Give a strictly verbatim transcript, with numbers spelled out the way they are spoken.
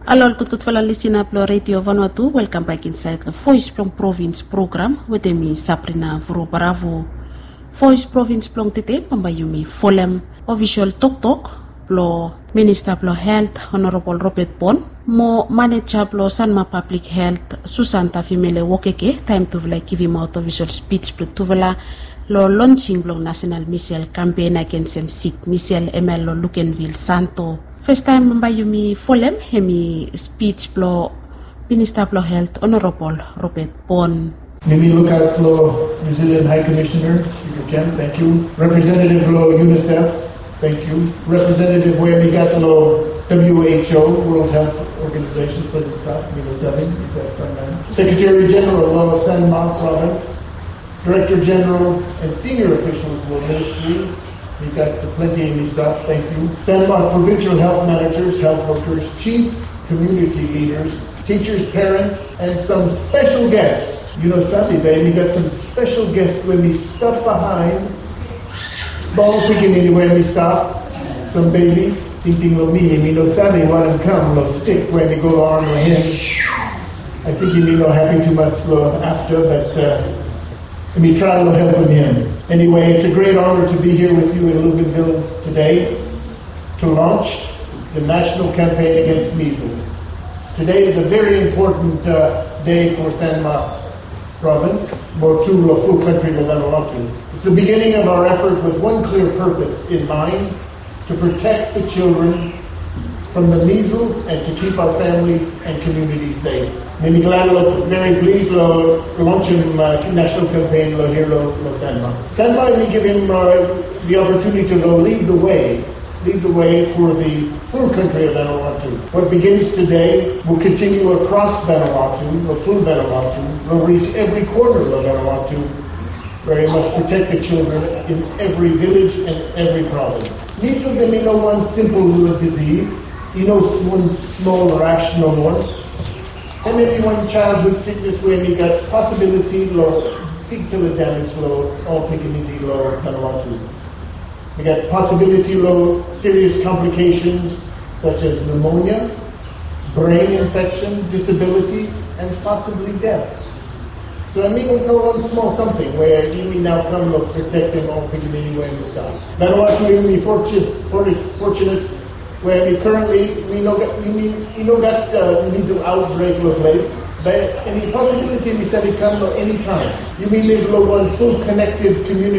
Alol kut kut falan listen up lo Radio Vanuatu. Welcome back inside the Voice Plong Province program with me Sabrina Vro Bravo. Voice Province Plong tete pambayumi folem official tok tok plo Minister plo Health Honorable Robert Bon mo manager plo Sanma Public Health Susanta Femele Wokeke time to like give him out official speech plo tuvala lo launching plo national missile campaign against M sick missile M L lo Lukenville Santo. First time mbayumi folem hemi speech plo Minister plo Health Honorable Robert Bon. Maybe look at Lo New Zealand High Commissioner, if you can, thank you. Representative Lo UNICEF, thank you. Representative Wemi Lo W H O, World Health Organization, President Scott, Secretary General Lo Sanma Province, Director General and senior officials of the ministry. We got plenty in Stop, thank you. Sanma Provincial Health Managers, health workers, chief community leaders, teachers, parents, and some special guests. You know, Sunday, babe, we got some special guests when we stop behind. Small picking when we stop. Some babies, thinking of me, and we know Sunday, want them come, no stick when we go on with him. I think you need no happy too much uh, after, but uh, let me try to help him. Anyway, it's a great honor to be here with you in Luganville today to launch the national campaign against measles. Today is a very important uh, day for Sanma Province, Motu, the full country of Vanuatu. It's the beginning of our effort with one clear purpose in mind, to protect the children from the measles and to keep our families and communities safe. Mimi glad lo very pleased lo launching uh, national campaign lo here lo lo Sanma. Sanma, we give him uh, the opportunity to go lead the way. Lead the way for the full country of Vanuatu. What begins today will continue across Vanuatu, or through Vanuatu, will reach every corner of Vanuatu, where you must protect the children in every village and every province. Measles is no one simple little disease, you know, one small rash no more. And maybe one childhood sickness where we got possibility low, big fill of damage low, all pickinity low, Vanuatu. We got possibility low serious complications such as pneumonia, brain infection, disability, and possibly death. So I mean, with no one small something where you now come to protect them all, pick them anywhere in the sky. Vanuatu we fortunate, fortunate where we currently we know got we we know got uh, measles outbreak of place. But any possibility we said it come at any time. You may live low one full connected community.